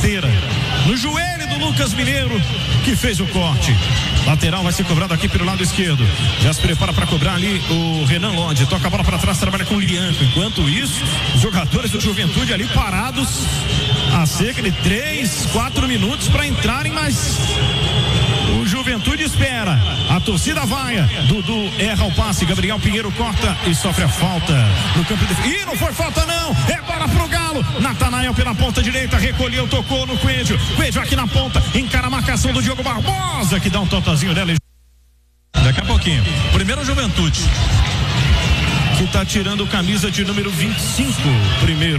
rasteira no joelho do Lucas Mineiro, que fez o corte. Lateral vai ser cobrado aqui pelo lado esquerdo. Já se prepara para cobrar ali o Renan Lodge. Toca a bola para trás, trabalha com o Lianco. Enquanto isso, os jogadores do Juventude ali parados há cerca de 3-4 minutos para entrarem, mas o Juventude espera. A torcida vai. Dudu erra o passe. Gabriel Pinheiro corta e sofre a falta no campo de... Ih, não foi falta não. É bola pro Galo. Natanael pela ponta direita. Recolheu, tocou no Coelho. Coelho aqui na ponta. Encara a marcação do Diogo Barbosa, que dá um totozinho dela. Daqui a pouquinho. Primeiro Juventude, que tá tirando camisa de número 25. Primeiro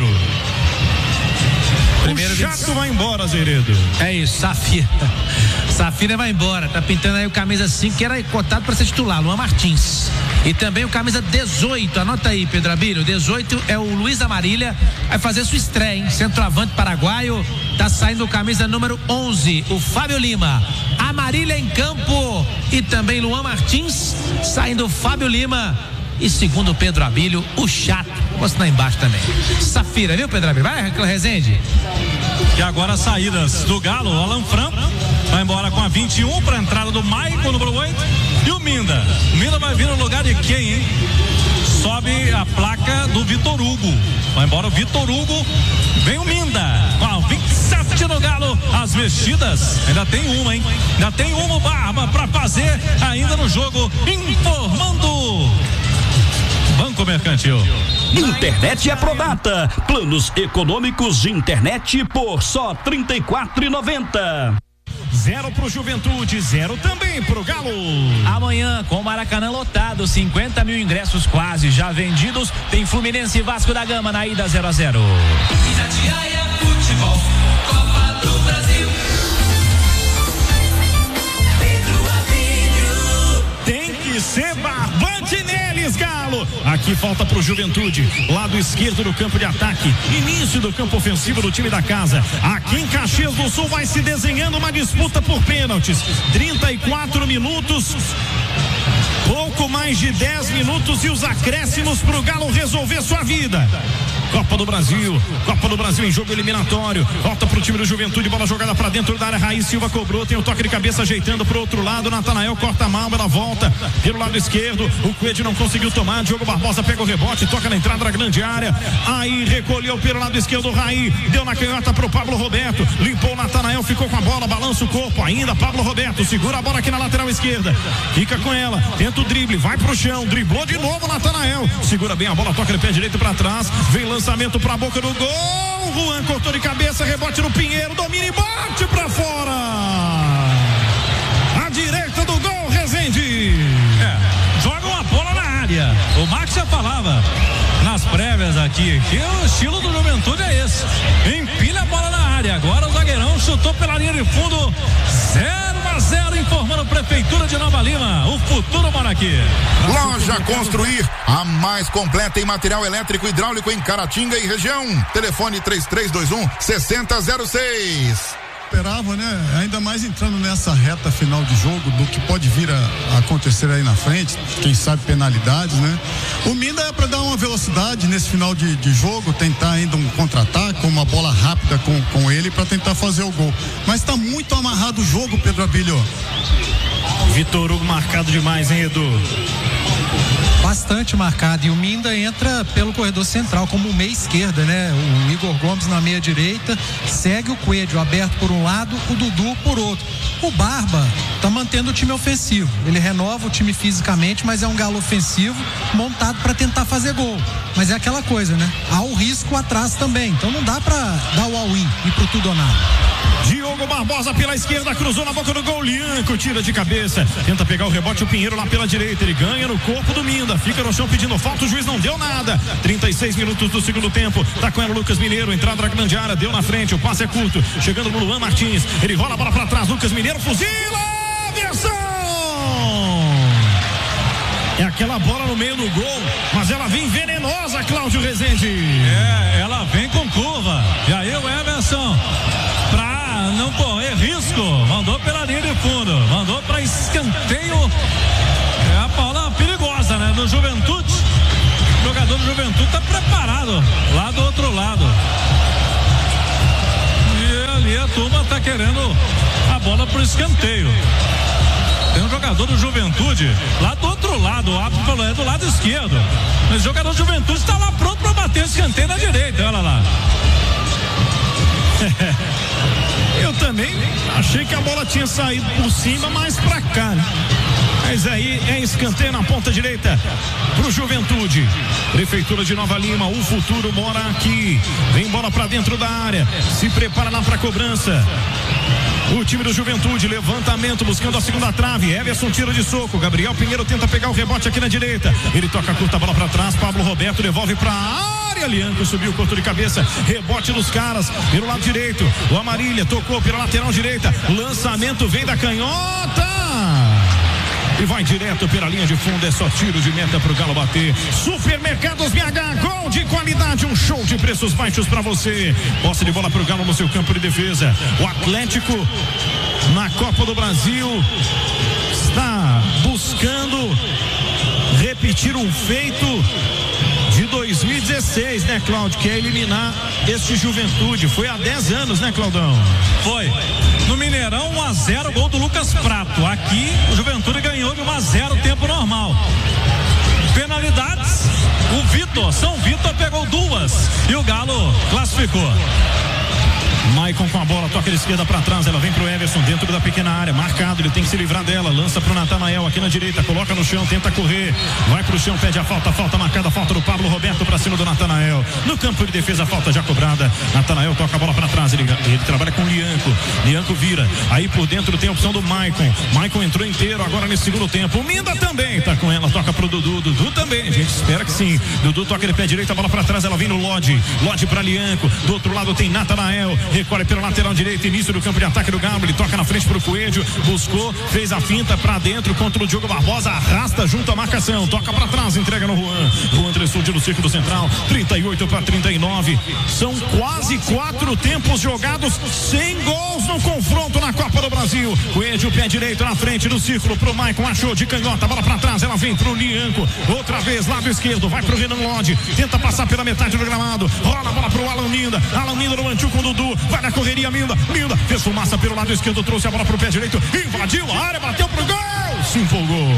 o Chato vai embora, Zeredo. É isso, Safira vai embora. Tá pintando aí o camisa 5, que era cotado para ser titular, Luan Martins. E também o camisa 18, anota aí, Pedro Abílio. 18 é o Luiz Amarília, vai fazer sua estreia, hein? Centroavante paraguaio. Tá saindo o camisa número 11, o Fábio Lima. Amarília em campo e também Luan Martins. Saindo o Fábio Lima. E segundo o Pedro Abílio, o Chato. Vou assinar embaixo também. Safira, viu, Pedro Abílio? Vai, Rezende. E agora as saídas do Galo. Alan Franco vai embora com a 21 para a entrada do Maicon, número 8. E o Minda. O Minda vai vir no lugar de quem, hein? Sobe a placa do Vitor Hugo. Vai embora o Vitor Hugo. Vem o Minda com a 27 no Galo. As mexidas. Ainda tem uma, hein? Ainda tem uma Barba para fazer ainda no jogo. Informando Banco Mercantil. Internet é Prodata. Planos econômicos de internet por só R$ 34,90. 0 pro Juventude, 0 também pro Galo. Amanhã, com o Maracanã lotado, 50 mil ingressos quase já vendidos. Tem Fluminense e Vasco da Gama na ida 0-0. Itatiaia Futebol, Copa do Brasil. Pedro Abílio. Tem que ser barbante neles, Galo. Aqui falta pro Juventude, lado esquerdo do campo de ataque, início do campo ofensivo do time da casa. Aqui em Caxias do Sul vai se desenhando uma disputa por pênaltis. 34 minutos, pouco mais de 10 minutos e os acréscimos pro Galo resolver sua vida. Copa do Brasil em jogo eliminatório. Volta pro time do Juventude, bola jogada pra dentro da área. Raiz Silva cobrou, tem o toque de cabeça ajeitando pro outro lado. Natanael corta mal, ela volta pelo lado esquerdo. O Coelho não conseguiu tomar. Diogo Barbosa pega o rebote, toca na entrada da grande área. Aí recolheu pelo lado esquerdo o Raí, deu na canhota pro Pablo Roberto. Limpou o Natanael, ficou com a bola, balança o corpo. Ainda Pablo Roberto segura a bola aqui na lateral esquerda. Fica com ela, tenta o drible, vai pro chão, driblou de novo Natanael. Segura bem a bola, toca de pé direito pra trás. Vem lançamento pra boca do gol. Juan cortou de cabeça, rebote no Pinheiro, domina e bate pra fora. A direita do gol, Rezende. Joga uma bola na área. O Max já falava nas prévias aqui que o estilo do Juventude é esse. Empilha a bola na área. Agora o zagueirão chutou pela linha de fundo. 0-0, informando a Prefeitura de Nova Lima. O futuro mora aqui. Loja Construir, a mais completa em material elétrico e hidráulico em Caratinga e região. Telefone 3321-6006. Esperava, né? Ainda mais entrando nessa reta final de jogo, do que pode vir a acontecer aí na frente, quem sabe penalidades, né? O Minda é para dar uma velocidade nesse final de jogo, tentar ainda um contra-ataque, uma bola rápida com ele para tentar fazer o gol. Mas tá muito amarrado o jogo, Pedro Abílio. Vitor Hugo marcado demais, hein, Edu? Bastante marcado, e o Minda entra pelo corredor central como meia esquerda, né? O Igor Gomes na meia direita, segue o Coelho aberto por um lado, o Dudu por outro. O Barba tá mantendo o time ofensivo, ele renova o time fisicamente, mas é um Galo ofensivo montado para tentar fazer gol, mas é aquela coisa, né? Há o risco atrás também, então não dá para dar o all-in e pro tudo ou nada. Diogo Barbosa pela esquerda, cruzou na boca do gol, Lianco tira de cabeça, tenta pegar o rebote, o Pinheiro lá pela direita, ele ganha no corpo do Minda, fica no chão pedindo falta, o juiz não deu nada. 36 minutos do segundo tempo, tá com ela o Lucas Mineiro, entrada da grande área, deu na frente, o passe é curto, chegando no Luan Martins, ele rola a bola pra trás, Lucas Mineiro fuzila, aviação! É aquela bola no meio do gol, mas ela vem venenosa, Cláudio Rezende. Ela vem com curva, e aí o Emerson, pra não correr risco, mandou pela linha de fundo, mandou pra escanteio. É a bola perigosa, né? Do Juventude. O jogador do Juventude tá preparado lá do outro lado. E ali tá querendo a bola pro escanteio. Tem um jogador do Juventude lá do outro lado, o árbitro falou, é do lado esquerdo. Mas o jogador do Juventude está lá pronto para bater esse escanteio na direita, olha lá. Eu também achei que a bola tinha saído por cima, mais pra cá, né? Mas aí é escanteio na ponta direita pro Juventude. Prefeitura de Nova Lima, o futuro mora aqui. Vem bola pra dentro da área. Se prepara lá pra cobrança. O time do Juventude, levantamento, buscando a segunda trave. Everson tira de soco. Gabriel Pinheiro tenta pegar o rebote aqui na direita. Ele toca a curta bola pra trás. Pablo Roberto devolve pra área. Lianco subiu, cortou de cabeça. Rebote dos caras pelo lado direito. O Amarília tocou pela lateral direita. Lançamento vem da canhota. E vai direto pela linha de fundo, é só tiro de meta pro Galo bater. Supermercados BH, gol de qualidade, um show de preços baixos pra você. Posse de bola pro Galo no seu campo de defesa. O Atlético na Copa do Brasil está buscando repetir um feito de 2016, né, Cláudio? Que é eliminar este Juventude. Foi há 10 anos, né, Claudão? Foi. No Mineirão, 1-0, gol do Lucas Prato. Aqui, o Juventude ganhou de 1-0, tempo normal. Penalidades, o São Vitor pegou 2 e o Galo classificou. Maicon com a bola, toca de esquerda pra trás, ela vem pro Everson dentro da pequena área, marcado, ele tem que se livrar dela, lança pro Natanael aqui na direita, coloca no chão, tenta correr, vai pro chão, pede a falta marcada, falta do Pablo Roberto pra cima do Natanael, no campo de defesa, falta já cobrada, Natanael toca a bola pra trás, ele trabalha com o Lianco vira, aí por dentro tem a opção do Maicon entrou inteiro agora nesse segundo tempo, o Minda também tá com ela, toca pro Dudu também, a gente espera que sim, Dudu toca de pé direito, a bola pra trás, ela vem no Lodge pra Lianco, do outro lado tem Natanael, recolhe pela lateral direita, início do campo de ataque do Galo, ele toca na frente pro Coelho, buscou, fez a finta pra dentro contra o Diogo Barbosa, arrasta junto à marcação, toca pra trás, entrega no Juan Tressude no círculo central, 38-39, são quase 4 tempos jogados, 100 gols no confronto na Copa do Brasil. Coelho, pé direito na frente do círculo pro Maicon, achou de canhota, bola pra trás, ela vem pro Lianco, outra vez, lado esquerdo, vai pro Renan Lodge, tenta passar pela metade do gramado, rola a bola pro Alan Minda no mantiu com o Dudu, vai na correria, Minda fez fumaça pelo lado esquerdo, trouxe a bola pro pé direito, invadiu a área, bateu pro gol, se empolgou,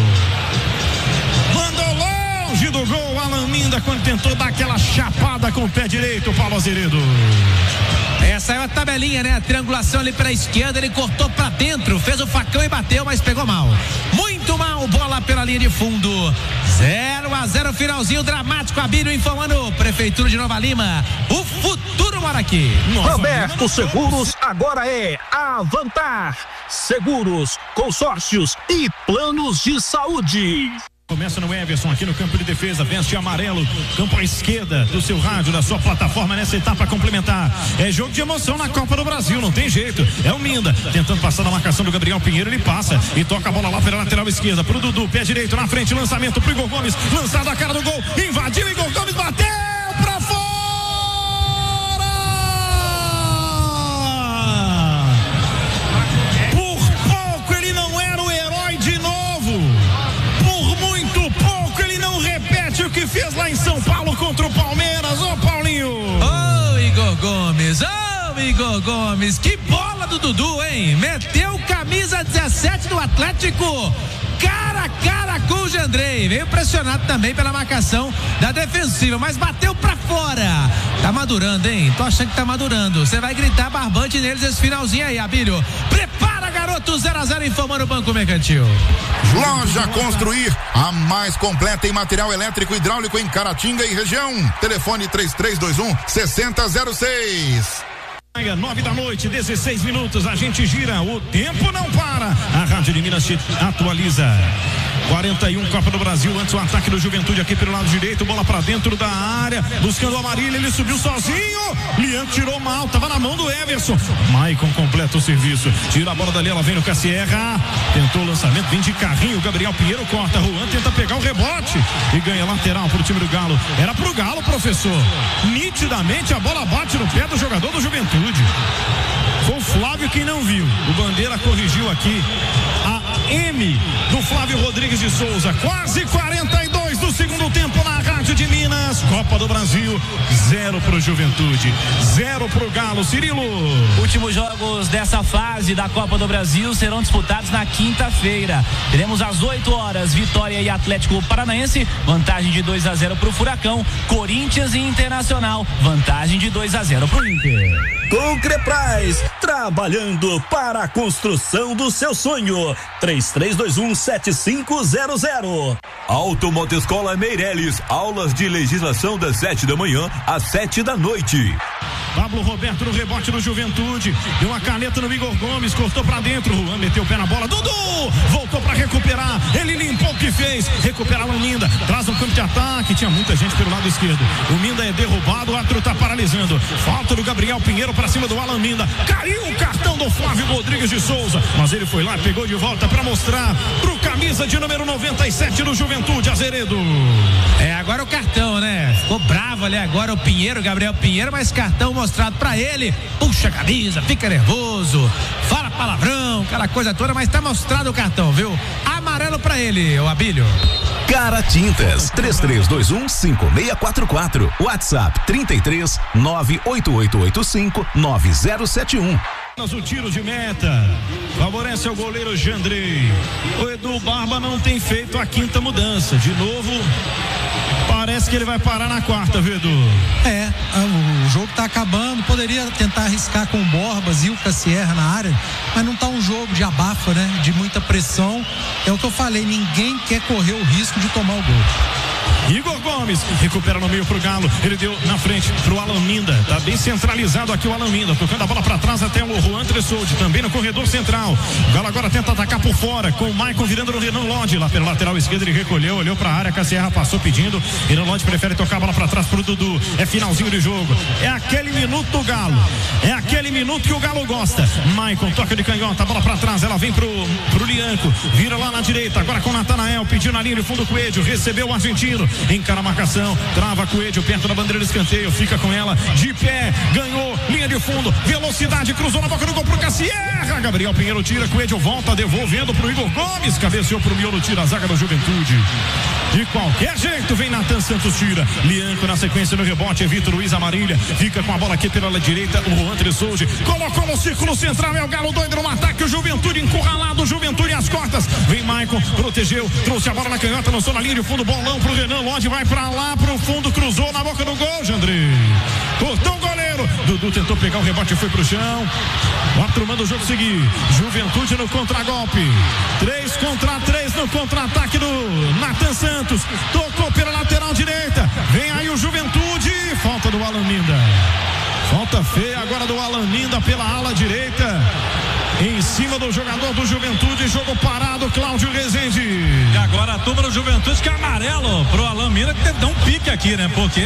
mandou longe do gol, Alan Minda quando tentou dar aquela chapada com o pé direito, Paulo Azeredo. Essa é a tabelinha, né? A triangulação ali pela esquerda, ele cortou pra dentro, fez o facão e bateu, mas pegou mal. Muito mal, bola pela linha de fundo. 0-0, finalzinho dramático. Abílio informando, Prefeitura de Nova Lima. O futuro mora aqui. Roberto Seguros agora é Avantar. Seguros, consórcios e planos de saúde. Começa no Everson aqui no campo de defesa, veste amarelo, campo à esquerda do seu rádio, da sua plataforma nessa etapa complementar. É jogo de emoção na Copa do Brasil, não tem jeito. É o Minda tentando passar na marcação do Gabriel Pinheiro, ele passa e toca a bola lá pela lateral esquerda pro Dudu, pé direito na frente, lançamento pro Igor Gomes, lançado a cara do gol, invadiu, Igor Gomes bateu pra fora! Por pouco ele não era o herói de novo. O que fez lá em São Paulo contra o Palmeiras, ô Paulinho! Igor Gomes, que bola do Dudu, hein? Meteu camisa 17 do Atlético, cara a cara com o Jandrei, veio pressionado também pela marcação da defensiva, mas bateu pra fora. Tá madurando, hein? Tô achando que tá madurando. Você vai gritar barbante neles esse finalzinho aí, Abílio. Prepara, garoto, 0-0 informando o Banco Mercantil. Loja Construir, a mais completa em material elétrico e hidráulico em Caratinga e região. Telefone 3321-6006. 9 da noite, 16 minutos, a gente gira, o tempo não para. A Rádio de Minas te atualiza. 41, Copa do Brasil, antes o ataque do Juventude aqui pelo lado direito, bola pra dentro da área, buscando o Amarília, ele subiu sozinho, Lianco tirou mal, tava na mão do Everson, Maicon completa o serviço, tira a bola dali, ela vem no Cassierra, tentou o lançamento, vem de carrinho, Gabriel Pinheiro corta, Juan tenta pegar o rebote e ganha lateral pro time do Galo, era pro Galo, professor, nitidamente a bola bate no pé do jogador do Juventude, foi o Flávio quem não viu, o Bandeira corrigiu aqui, a M do Flávio Rodrigues de Souza, quase 42 do segundo tempo na Rádio de Minas. apenas Copa do Brasil, 0 pro Juventude, 0 pro Galo. Cirilo. Últimos jogos dessa fase da Copa do Brasil serão disputados na quinta-feira. Teremos às 8 horas Vitória e Atlético Paranaense, vantagem de 2-0 pro Furacão. Corinthians e Internacional, vantagem de 2-0 pro Inter. Concrepraz, trabalhando para a construção do seu sonho. 3321-7500. Automotoscola Meireles, aulas de legislação das 7 da manhã às 7 da noite. Pablo Roberto no rebote do Juventude, deu uma caneta no Igor Gomes, cortou pra dentro, Juan meteu o pé na bola, Dudu voltou pra recuperar, ele limpou o que fez, recupera o Minda, traz um campo de ataque, tinha muita gente pelo lado esquerdo, o Minda é derrubado, o árbitro tá paralisando, falta do Gabriel Pinheiro pra cima do Alan Minda, caiu o cartão do Flávio Rodrigues de Souza, mas ele foi lá, pegou de volta pra mostrar pro camisa de número 97 do Juventude, Azeredo. Agora o cartão, né? Ficou bravo ali agora o Pinheiro, Gabriel Pinheiro, mas cartão mostrado pra ele, puxa a camisa, fica nervoso, fala palavrão, aquela coisa toda, mas tá mostrado o cartão, viu? Amarelo pra ele, o Abílio. Cara Tintas, 3321-5644, WhatsApp 33-98885-9071. O tiro de meta favorece o goleiro Jandrei. O Edu Barba não tem feito a quinta mudança. De novo, parece que ele vai parar na quarta, viu, Edu? O jogo tá acabando, poderia tentar arriscar com o Borbas e o Cassierra na área, mas não tá um jogo de abafa, né? De muita pressão. É o que eu falei, ninguém quer correr o risco de tomar o gol. Igor Gomes recupera no meio pro Galo, ele deu na frente pro Alan Minda, tá bem centralizado aqui o Alan Minda, tocando a bola pra trás até o Juan Tressoldi, também no corredor central. O Galo agora tenta atacar por fora, com o Maicon virando no Renan Lodge, lá pelo lateral esquerdo ele recolheu, olhou pra área, Cassierra passou pedindo, Renan Lodge prefere tocar a bola pra trás pro Dudu, é finalzinho de jogo, é aquele minuto do Galo, é aquele minuto que o Galo gosta. Maicon toca de canhota, a bola pra trás, ela vem pro Lianco, vira lá na direita, agora com o Natanael, pediu na linha de fundo o Coelho, recebeu o argentino, encara a marcação, trava Coelho perto da bandeira de escanteio, fica com ela, de pé, ganhou, linha de fundo, velocidade, cruzou na boca do gol pro Cassierra, Gabriel Pinheiro tira, Coelho volta, devolvendo pro Igor Gomes, cabeceou pro miolo, tira a zaga da Juventude. De qualquer jeito vem Natan Santos, tira, Lianco na sequência no rebote, evita o Luiz Amarília, fica com a bola aqui pela direita, o Juan Tressoldi, colocou no círculo central, é o Galo doido no ataque, o Juventude encurralado, Juventude às costas, vem Maicon, protegeu, trouxe a bola na canhota, lançou na linha de fundo, bolão pro Renan Lodge, vai pra lá, pro fundo, cruzou na boca do gol, Jandrei. Cortou o goleiro. Dudu tentou pegar o rebote e foi pro chão. O árbitro manda o jogo seguir. Juventude no contragolpe. 3 contra 3 no contra-ataque do Natan Santos. Tocou pela lateral direita. Vem aí o Juventude. Falta do Alan Minda. Falta feia agora do Alan Minda pela ala direita. Em cima do jogador do Juventude, jogo parado, Cláudio Rezende. E agora a turma do Juventude que é amarelo pro Alan Minda, que dá um pique aqui, né? Porque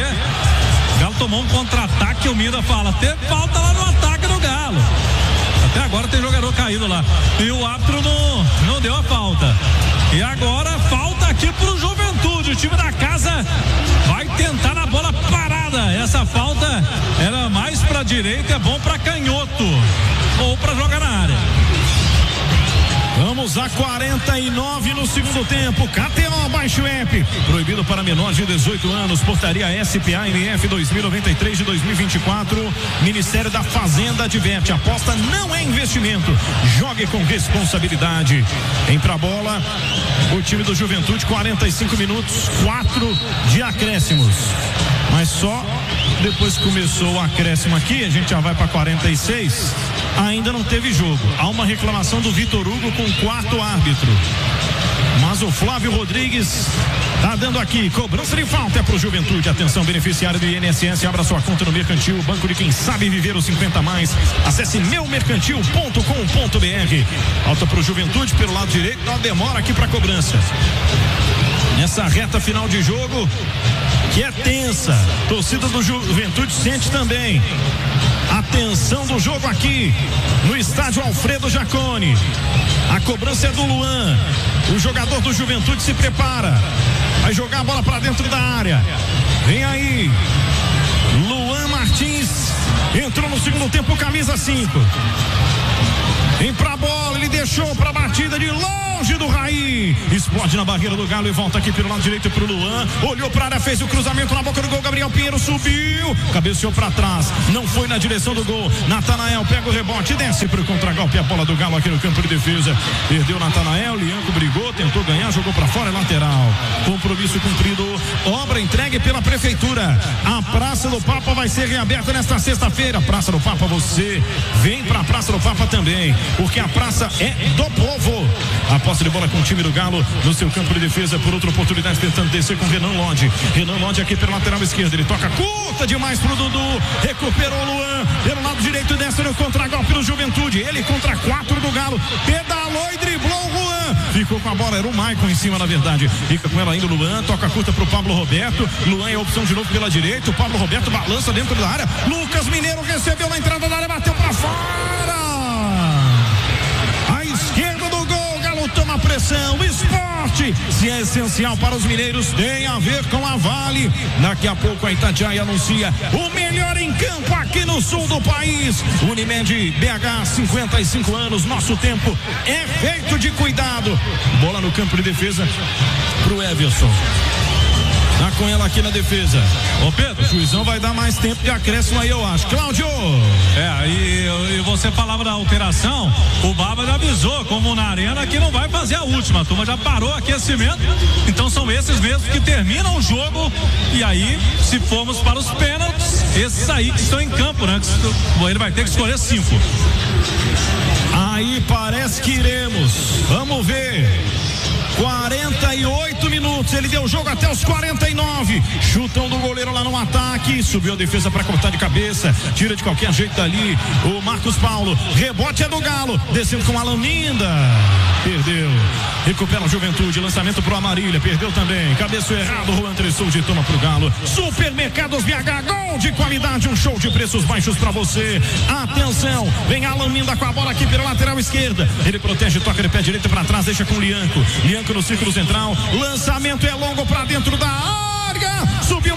o Galo tomou um contra-ataque e o Minda fala, teve falta lá no ataque do Galo. Até agora tem jogador caído lá. E o árbitro não deu a falta. E agora falta aqui pro Juventude. O time da casa vai tentar na bola parada. Essa falta era mais pra direita, é bom pra canhoto. Ou para jogar na área. Vamos a 49 no segundo tempo. KTO, baixe o app. Proibido para menores de 18 anos. Portaria SPA-NF 2093 de 2024. Ministério da Fazenda adverte. Aposta não é investimento. Jogue com responsabilidade. Vem pra bola o time do Juventude, 45 minutos, 4 de acréscimos. Mas só depois que começou o acréscimo aqui, a gente já vai para 46. Ainda não teve jogo. Há uma reclamação do Vitor Hugo com o quarto árbitro. Mas o Flávio Rodrigues tá dando aqui, cobrança de falta é pro Juventude. Atenção, beneficiário do INSS, abra sua conta no Mercantil, banco de quem sabe viver os 50 mais. Acesse meumercantil.com.br. Falta pro Juventude pelo lado direito, dá uma demora aqui pra cobrança. Nessa reta final de jogo, que é tensa, torcida do Juventude sente também a tensão do jogo aqui no estádio Alfredo Jaconi. A cobrança é do Luan, o jogador do Juventude se prepara, vai jogar a bola para dentro da área. Vem aí Luan Martins, entrou no segundo tempo, camisa 5. Vem pra bola, ele deixa deixou pra batida de longe do Raí. Explode na barreira do Galo e volta aqui pelo lado direito pro Luan. Olhou pra área, fez o cruzamento na boca do gol. Gabriel Pinheiro subiu, cabeceou pra trás, não foi na direção do gol. Natanael pega o rebote e desce pro contragolpe. A bola do Galo aqui no campo de defesa. Perdeu Natanael, Lianco brigou, tentou ganhar, jogou pra fora, é lateral. Compromisso cumprido, obra entregue pela prefeitura. A Praça do Papa vai ser reaberta nesta sexta-feira. Praça do Papa, você vem pra Praça do Papa também, porque a praça é do povo. A posse de bola com o time do Galo no seu campo de defesa, por outra oportunidade tentando descer com Renan Lodge. Renan Lodge aqui pela lateral esquerda, ele toca curta demais pro Dudu, recuperou o Luan pelo lado direito, desce no contragolpe do Juventude, ele contra 4 do Galo, pedalou e driblou o Juan, ficou com a bola, era o Maicon em cima na verdade, fica com ela ainda o Luan, toca curta pro Pablo Roberto, Luan é a opção de novo pela direita, o Pablo Roberto balança dentro da área, Lucas Mineiro recebeu na entrada da área, bateu pra fora, a esquerda do gol, Galo toma pressão, esporte, se é essencial para os mineiros, tem a ver com a Vale. Daqui a pouco a Itatiaia anuncia o melhor em campo aqui no sul do país. Unimed BH, 55 anos, nosso tempo é feito de cuidado. Bola no campo de defesa pro Everson. Tá com ela aqui na defesa. Ô Pedro, o juizão vai dar mais tempo de acréscimo aí, eu acho. Cláudio! E você falava da alteração, o Baba já avisou, como na arena, que não vai fazer a última. A turma já parou o aquecimento. Então são esses mesmos que terminam o jogo. E aí, se formos para os pênaltis, esses aí que estão em campo, né? Ele vai ter que escolher 5. Aí parece que iremos. Vamos ver. 48 minutos, ele deu o jogo até os 49. Chutão do goleiro lá no ataque. Subiu a defesa para cortar de cabeça. Tira de qualquer jeito dali o Marcos Paulo. Rebote é do Galo. Descendo com Alan Minda. Perdeu. Recupera a Juventude. Lançamento pro Amarília. Perdeu também. Cabeço errado. Juan Tressoldi toma pro Galo. Supermercados BH. Gol de qualidade. Um show de preços baixos para você. Atenção. Vem Alan Minda com a bola aqui pela lateral esquerda. Ele protege, toca de pé direito para trás. Deixa com o Lianco. Lianco no círculo central, lançamento é longo para dentro da área, subiu